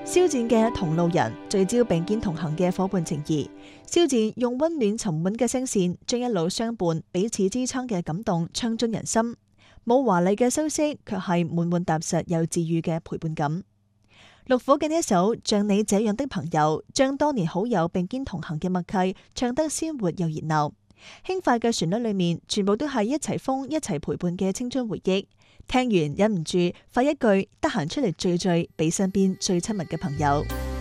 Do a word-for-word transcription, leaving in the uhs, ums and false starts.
肖戰嘅《同路人》聚焦並肩同行嘅伙伴情誼，肖戰用溫暖沉穩嘅聲線，將一路相伴、彼此支撐嘅感動唱進人心。冇華麗嘅修飾，卻係滿滿踏實又治愈嘅陪伴感。陸虎嘅呢一首《像你這樣的朋友》，將多年好友並肩同行嘅默契唱得鮮活又熱鬧。輕快嘅旋律裏面，全部都係一齊瘋、一齊陪伴嘅青春回憶。聽完忍唔住發一句：得閒出嚟聚聚，俾身邊最親密嘅朋友。